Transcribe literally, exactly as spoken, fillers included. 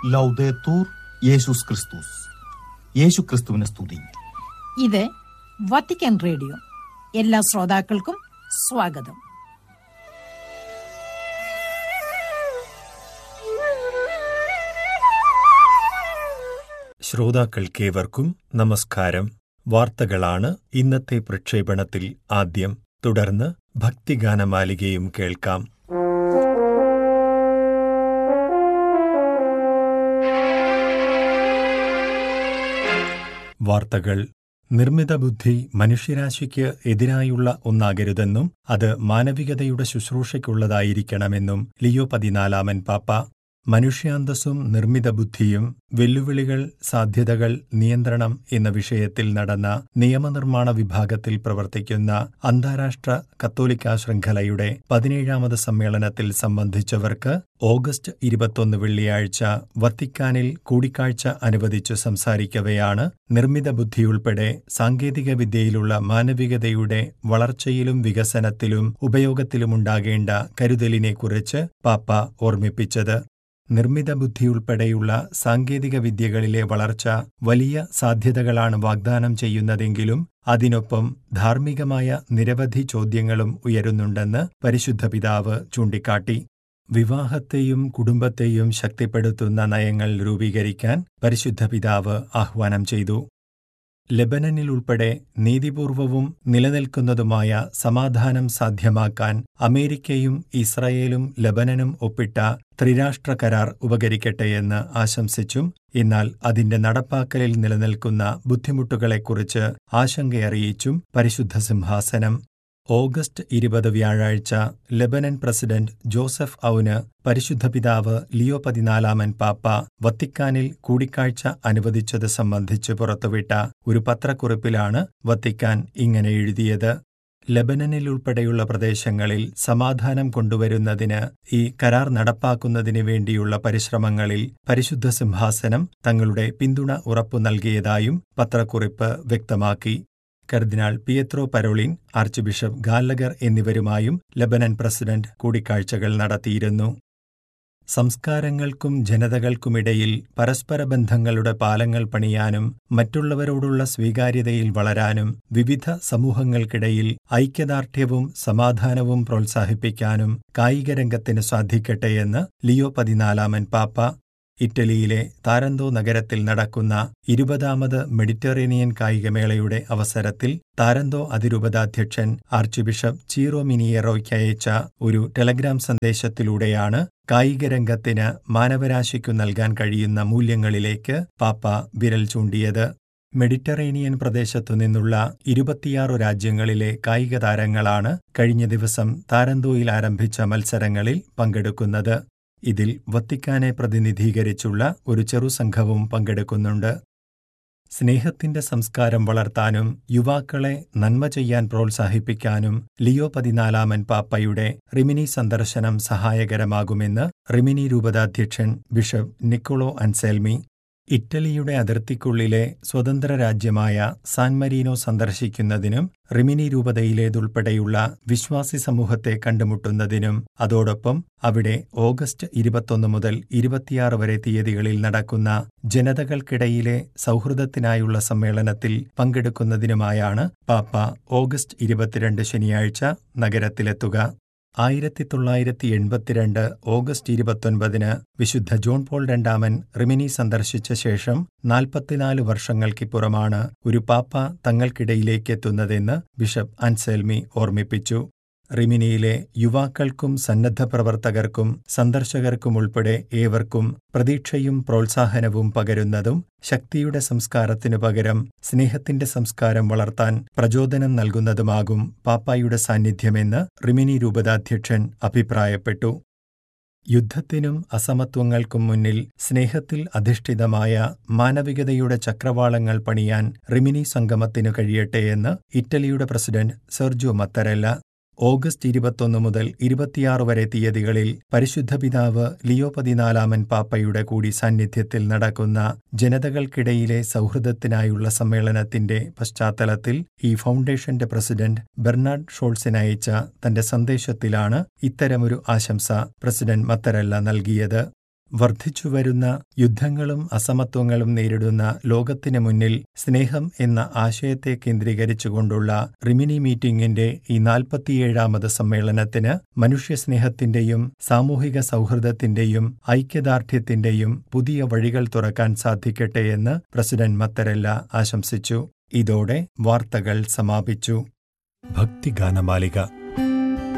ലൗദേത്തൂർ യേശുസ് ക്രിസ്തുസ്. യേശു ക്രിസ്തുവിനെ സ്തുതി. ഇത് വത്തിക്കാൻ റേഡിയോ. എല്ലാ ശ്രോതാക്കൾക്കും സ്വാഗതം. ശ്രോതാക്കൾക്കേവർക്കും നമസ്കാരം. വാർത്തകളാണ് ഇന്നത്തെ പ്രക്ഷേപണത്തിൽ ആദ്യം. തുടർന്ന് ഭക്തിഗാനമാലികയും കേൾക്കാം. വാർത്തകൾ. നിർമ്മിത ബുദ്ധി മനുഷ്യരാശിക്ക് എതിരായുള്ള ഒന്നാകരുതെന്നും അത് മാനവികതയുടെ ശുശ്രൂഷയ്ക്കുള്ളതായിരിക്കണമെന്നും ലിയോ പതിനാലാമൻ പാപ്പ. മനുഷ്യാന്തസ്സും നിർമ്മിത ബുദ്ധിയും, വെല്ലുവിളികൾ, സാധ്യതകൾ, നിയന്ത്രണം എന്ന വിഷയത്തിൽ നടന്ന നിയമനിർമ്മാണ വിഭാഗത്തിൽ പ്രവർത്തിക്കുന്ന അന്താരാഷ്ട്ര കത്തോലിക്കാ ശൃംഖലയുടെ പതിനേഴാമത് സമ്മേളനത്തിൽ സംബന്ധിച്ചവർക്ക് ഓഗസ്റ്റ് ഇരുപത്തൊന്ന് വെള്ളിയാഴ്ച വത്തിക്കാനിൽ കൂടിക്കാഴ്ച അനുവദിച്ചു സംസാരിക്കവെയാണ് നിർമ്മിത ബുദ്ധിയുൾപ്പെടെ സാങ്കേതികവിദ്യയിലുള്ള മാനവികതയുടെ വളർച്ചയിലും വികസനത്തിലും ഉപയോഗത്തിലുമുണ്ടാകേണ്ട കരുതലിനെക്കുറിച്ച് പാപ്പ ഓർമ്മിപ്പിച്ചത്. നിർമ്മിത ബുദ്ധിയുൾപ്പെടെയുള്ള സാങ്കേതിക വിദ്യകളിലെ വളർച്ച വലിയ സാധ്യതകളാണ് വാഗ്ദാനം ചെയ്യുന്നതെങ്കിലും അതിനൊപ്പം ധാർമ്മികമായ നിരവധി ചോദ്യങ്ങളും ഉയരുന്നുണ്ടെന്ന് പരിശുദ്ധ പിതാവ് ചൂണ്ടിക്കാട്ടി. വിവാഹത്തെയും കുടുംബത്തെയും ശക്തിപ്പെടുത്തുന്ന നയങ്ങൾ രൂപീകരിക്കാൻ പരിശുദ്ധ പിതാവ് ആഹ്വാനം ചെയ്തു. ലെബനനിലുൾപ്പെടെ നീതിപൂർവവും നിലനിൽക്കുന്നതുമായ സമാധാനം സാധ്യമാക്കാൻ അമേരിക്കയും ഇസ്രായേലും ലെബനനും ഒപ്പിട്ട ത്രിരാഷ്ട്ര കരാർ ഉപകരിക്കട്ടെയെന്ന് ആശംസിച്ചും എന്നാൽ അതിന്റെ നടപ്പാക്കലിൽ നിലനിൽക്കുന്ന ബുദ്ധിമുട്ടുകളെക്കുറിച്ച് ആശങ്കയറിയിച്ചും പരിശുദ്ധ സിംഹാസനം. ഓഗസ്റ്റ് ഇരുപത് വ്യാഴാഴ്ച ലെബനൻ പ്രസിഡന്റ് ജോസഫ് ഔന് പരിശുദ്ധ പിതാവ് ലിയോ പതിനാലാമൻ പാപ്പ വത്തിക്കാനിൽ കൂടിക്കാഴ്ച അനുവദിച്ചത് സംബന്ധിച്ച് പുറത്തുവിട്ട ഒരു പത്രക്കുറിപ്പിലാണ് വത്തിക്കാൻ ഇങ്ങനെ എഴുതിയത്. ലെബനനിലുൾപ്പെടെയുള്ള പ്രദേശങ്ങളിൽ സമാധാനം കൊണ്ടുവരുന്നതിന് ഈ കരാർ നടപ്പാക്കുന്നതിന് വേണ്ടിയുള്ള പരിശ്രമങ്ങളിൽ പരിശുദ്ധ സിംഹാസനം തങ്ങളുടെ പിന്തുണ ഉറപ്പു നൽകിയതായും പത്രക്കുറിപ്പ് വ്യക്തമാക്കി. കർദിനാൾ പിയത്രോ പരോളിൻ, ആർച്ച് ബിഷപ്പ് ഗാല്ലഗർ എന്നിവരുമായും ലെബനൻ പ്രസിഡന്റ് കൂടിക്കാഴ്ചകൾ നടത്തിയിരുന്നു. സംസ്കാരങ്ങൾക്കും ജനതകൾക്കുമിടയിൽ പരസ്പര ബന്ധങ്ങളുടെ പാലങ്ങൾ പണിയാനും മറ്റുള്ളവരോടുള്ള സ്വീകാര്യതയിൽ വളരാനും വിവിധ സമൂഹങ്ങൾക്കിടയിൽ ഐക്യദാർഢ്യവും സമാധാനവും പ്രോത്സാഹിപ്പിക്കാനും കായികരംഗത്തിന് സാധിക്കട്ടെയെന്ന് ലിയോ പതിനാലാമൻ പാപ്പ. ഇറ്റലിയിലെ താരന്തോ നഗരത്തിൽ നടക്കുന്ന ഇരുപതാമത് മെഡിറ്ററേനിയൻ കായികമേളയുടെ അവസരത്തിൽ താരന്തോ അതിരൂപതാധ്യക്ഷൻ ആർച്ച് ബിഷപ്പ് ചീറോ മിനിയേറോയ്ക്ക് അയച്ച ഒരു ടെലഗ്രാം സന്ദേശത്തിലൂടെയാണ് കായികരംഗത്തിന് മാനവരാശിക്കു നൽകാൻ കഴിയുന്ന മൂല്യങ്ങളിലേക്ക് പാപ്പ വിരൽ ചൂണ്ടിയത്. മെഡിറ്ററേനിയൻ പ്രദേശത്തുനിന്നുള്ള ഇരുപത്തിയാറു രാജ്യങ്ങളിലെ കായിക താരങ്ങളാണ് കഴിഞ്ഞ ദിവസം താരന്തോയിൽ ആരംഭിച്ച മത്സരങ്ങളിൽ പങ്കെടുക്കുന്നത്. ഇതിൽ വത്തിക്കാനെ പ്രതിനിധീകരിച്ചുള്ള ഒരു ചെറുസംഘവും പങ്കെടുക്കുന്നുണ്ട്. സ്നേഹത്തിന്റെ സംസ്കാരം വളർത്താനും യുവാക്കളെ നന്മ ചെയ്യാൻ പ്രോത്സാഹിപ്പിക്കാനും ലിയോ പതിനാലാമൻ പാപ്പയുടെ റിമിനി സന്ദർശനം സഹായകരമാകുമെന്ന് റിമിനി രൂപതാധ്യക്ഷൻ ബിഷപ്പ് നിക്കോളോ അൻസെൽമി. ഇറ്റലിയുടെ അതിർത്തിക്കുള്ളിലെ സ്വതന്ത്ര രാജ്യമായ സാൻ മരീനോ സന്ദർശിക്കുന്നതിനും റിമിനി രൂപതയിലേതുൾപ്പെടെയുള്ള വിശ്വാസി സമൂഹത്തെ കണ്ടുമുട്ടുന്നതിനും അതോടൊപ്പം അവിടെ ഓഗസ്റ്റ് ഇരുപത്തൊന്ന് മുതൽ ഇരുപത്തിയാറ് വരെ തീയതികളിൽ നടക്കുന്ന ജനതകൾക്കിടയിലെ സൗഹൃദത്തിനായുള്ള സമ്മേളനത്തിൽ പങ്കെടുക്കുന്നതിനുമായാണ് പാപ്പ ഓഗസ്റ്റ് ഇരുപത്തിരണ്ട് ശനിയാഴ്ച നഗരത്തിലെത്തുക. ആയിരത്തി തൊള്ളായിരത്തി എൺപത്തിരണ്ട് ഓഗസ്റ്റ് ഇരുപത്തൊൻപതിന് വിശുദ്ധ ജോൺ പോൾ രണ്ടാമൻ റിമിനി സന്ദർശിച്ച ശേഷം നാൽപ്പത്തിനാല് വർഷങ്ങൾക്കിപ്പുറമാണ് ഒരു പാപ്പ തങ്ങൾക്കിടയിലേക്കെത്തുന്നതെന്ന് ബിഷപ്പ് അൻസെൽമി ഓർമ്മിപ്പിച്ചു. റിമിനിയിലെ യുവാക്കൾക്കും സന്നദ്ധ പ്രവർത്തകർക്കും സന്ദർശകർക്കുമുൾപ്പെടെ ഏവർക്കും പ്രതീക്ഷയും പ്രോത്സാഹനവും പകരുന്നതും ശക്തിയുടെ സംസ്കാരത്തിനു പകരം സ്നേഹത്തിന്റെ സംസ്കാരം വളർത്താൻ പ്രചോദനം നൽകുന്നതുമാകും പാപ്പായുടെ സാന്നിധ്യമെന്ന് റിമിനി രൂപതാധ്യക്ഷൻ അഭിപ്രായപ്പെട്ടു. യുദ്ധത്തിനും അസമത്വങ്ങൾക്കും മുന്നിൽ സ്നേഹത്തിൽ അധിഷ്ഠിതമായ മാനവികതയുടെ ചക്രവാളങ്ങൾ പണിയാൻ റിമിനി സംഗമത്തിനു കഴിയട്ടെയെന്ന് ഇറ്റലിയുടെ പ്രസിഡന്റ് സെർജിയോ മത്തരെല്ല. ഓഗസ്റ്റ് ഇരുപത്തൊന്ന് മുതൽ ഇരുപത്തിയാറ് വരെ തീയതികളിൽ പരിശുദ്ധ പിതാവ് ലിയോ പതിനാലാമൻ പാപ്പയുടെ കൂടി സാന്നിധ്യത്തിൽ നടക്കുന്ന ജനതകൾക്കിടയിലെ സൗഹൃദത്തിനായുള്ള സമ്മേളനത്തിന്റെ പശ്ചാത്തലത്തിൽ ഈ ഫൗണ്ടേഷന്റെ പ്രസിഡന്റ് ബെർണാഡ് ഷോൾസിനയച്ച തന്റെ സന്ദേശത്തിലാണ് ഇത്തരമൊരു ആശംസ പ്രസിഡന്റ് മത്തരെല്ല നൽകിയത്. വർദ്ധിച്ചുവരുന്ന യുദ്ധങ്ങളും അസമത്വങ്ങളും നേരിടുന്ന ലോകത്തിന് മുന്നിൽ സ്നേഹം എന്ന ആശയത്തെ കേന്ദ്രീകരിച്ചുകൊണ്ടുള്ള റിമിനി മീറ്റിംഗിന്റെ ഈ നാൽപ്പത്തിയേഴാമത് സമ്മേളനത്തിന് മനുഷ്യസ്നേഹത്തിന്റെയും സാമൂഹിക സൗഹൃദത്തിന്റെയും ഐക്യദാർഢ്യത്തിന്റെയും പുതിയ വഴികൾ തുറക്കാൻ സാധിക്കട്ടെ എന്ന് പ്രസിഡന്റ് മത്തരെല്ല ആശംസിച്ചു. ഇതോടെ വാർത്തകൾ സമാപിച്ചു. ഭക്തിഗാനമാലിക